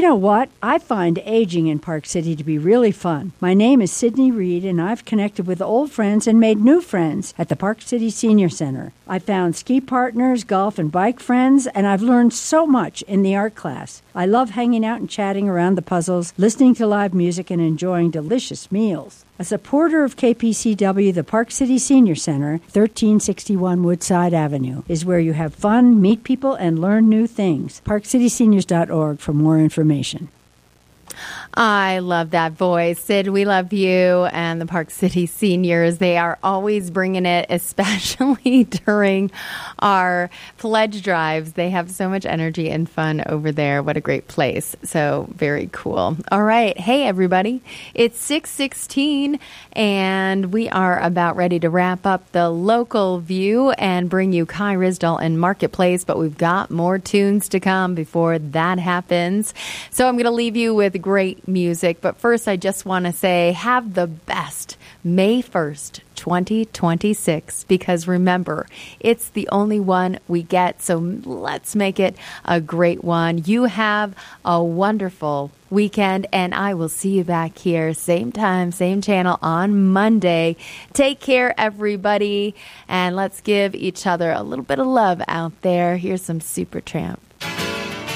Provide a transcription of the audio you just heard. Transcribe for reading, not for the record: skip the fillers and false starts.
know what? I find aging in Park City to be really fun. My name is Sydney Reed, and I've connected with old friends and made new friends at the Park City Senior Center. I found ski partners, golf and bike friends, and I've learned so much in the art class. I love hanging out and chatting around the puzzles, listening to live music, and enjoying delicious meals. A supporter of KPCW, the Park City Senior Center, 1361 Woodside Avenue, is where you have fun, meet people, and learn new things. ParkCitySeniors.org for more information. I love that voice. Sid, we love you and the Park City Seniors. They are always bringing it, especially during our pledge drives. They have so much energy and fun over there. What a great place. So very cool. All right. Hey, everybody. It's 6:16, and we are about ready to wrap up the local view and bring you Kai Ryssdal and Marketplace, but we've got more tunes to come before that happens. So I'm going to leave you with great music. But first, I just want to say have the best May 1st, 2026, because remember, it's the only one we get. So let's make it a great one. You have a wonderful weekend, and I will see you back here, same time, same channel on Monday. Take care, everybody, and let's give each other a little bit of love out there. Here's some Supertramp.